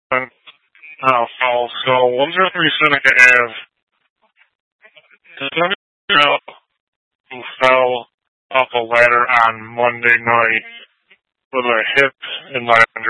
So 103 Seneca Ave. The girl who fell off a ladder on Monday night with a hip and